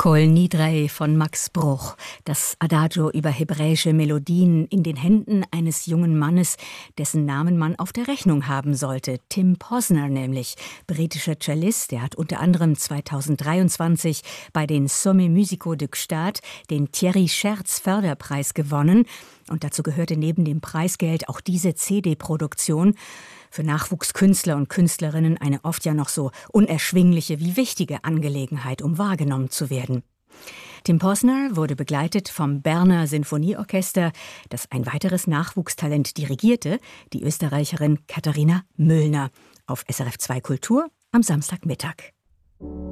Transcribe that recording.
Kol Nidrei von Max Bruch, das Adagio über hebräische Melodien in den Händen eines jungen Mannes, dessen Namen man auf der Rechnung haben sollte. Tim Posner nämlich, britischer Cellist, der hat unter anderem 2023 bei den Sommets Musicaux de Gstaad den Thierry Scherz Förderpreis gewonnen. Und dazu gehörte neben dem Preisgeld auch diese CD-Produktion. Für Nachwuchskünstler und Künstlerinnen eine oft ja noch so unerschwingliche wie wichtige Angelegenheit, um wahrgenommen zu werden. Tim Posner wurde begleitet vom Berner Sinfonieorchester, das ein weiteres Nachwuchstalent dirigierte, die Österreicherin Katharina Müllner, auf SRF 2 Kultur am Samstagmittag.